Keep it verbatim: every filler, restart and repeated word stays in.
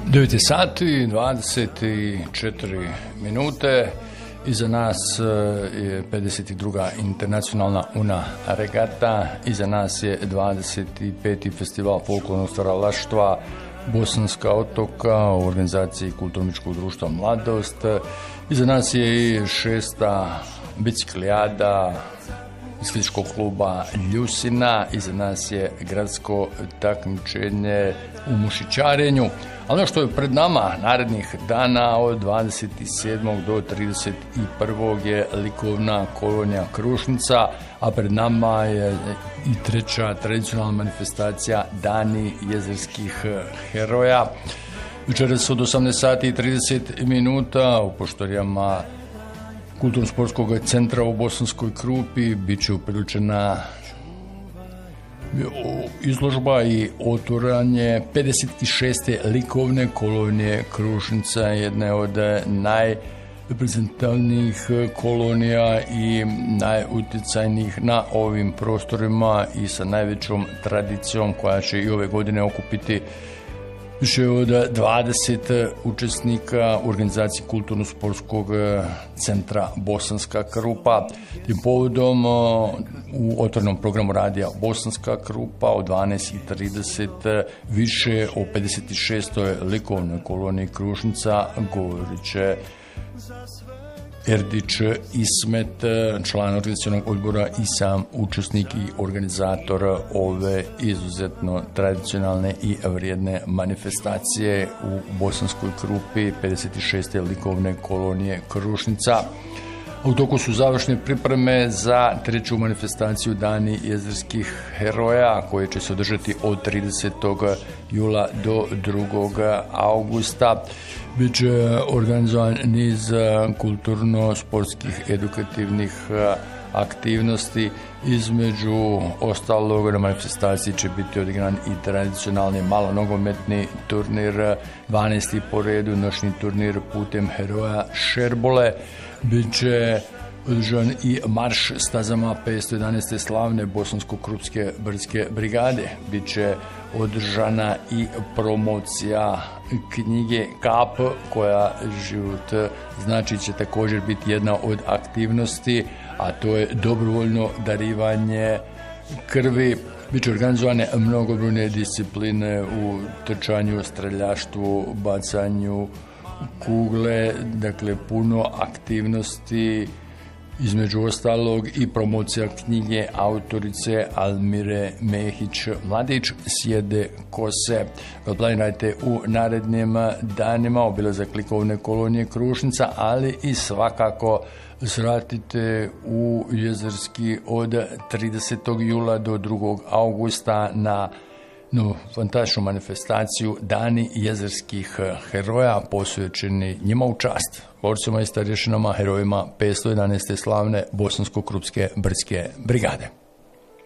devet sati, dvadeset četiri minute. Iza nas je pedeset druga internacionalna una regata. Iza nas je dvadeset peti festival folklornog stvaralaštva Bosanska Otoka u organizaciji Kulturno-umjetničkog društva Mladost. Iza nas je i šesta biciklijada biciklističkog kluba Ljusina. Iza nas je gradsko takmičenje u mušićarenju. A ono što je pred nama narednih dana od dvadeset sedmog do trideset prvog je likovna kolonija Krušnica, a pred nama je i treća tradicionalna manifestacija Dani jezerskih heroja. Večeras od osamnaest sati i trideset minuta u poštorijama Kulturno-sportskog centra u Bosanskoj Krupi bit će upriličena izložba i otvaranje pedeset šeste likovne kolonije Krušnica, jedne od najreprezentativnijih kolonija i najutjecajnijih na ovim prostorima i sa najvećom tradicijom, koja će i ove godine okupiti više od dvadeset učesnika u organizaciji Kulturno-sportskog centra Bosanska Krupa. Tim povodom u otvorenom programu radija Bosanska Krupa od dvanaest i trideset više o pedeset šestoj likovnoj koloniji Krušnica govorit će Erdić Ismet, član organizacionog odbora i sam učesnik i organizator ove izuzetno tradicionalne i vrijedne manifestacije u Bosanskoj Krupi pedeset šeste likovne kolonije Krušnica. U toku su završne pripreme za treću manifestaciju Dani jezerskih heroja, koje će se održati od tridesetog jula do drugog augusta. Biće organizovan niz kulturno-sportskih edukativnih aktivnosti. Između ostalog na manifestaciji će biti odigran i tradicionalni malonogometni turnir, dvanaesti po redu noćni turnir putem heroja Šerbole. Biće održan i marš stazama petsto jedanaeste slavne Bosansko-krupske brdske brigade. Biće održana i promocija knjige Kap, koja život znači će također biti jedna od aktivnosti, a to je dobrovoljno darivanje krvi. Biće organizovane mnogobrojne discipline u trčanju, streljaštvu, bacanju kugle, dakle puno aktivnosti, između ostalog i promocija knjige autorice Almire Mehić Mladić Sjede kose. Planirajte u narednim danima obilazak likovne kolonije Krušnica, ali i svakako svratite u Jezerski od tridesetog jula do drugog augusta na no, fantastičnu manifestaciju Dani jezerskih heroja, posvećeni njima u čast, borcima i starješinama, herojima petsto jedanaeste slavne Bosansko-krupske brdske brigade.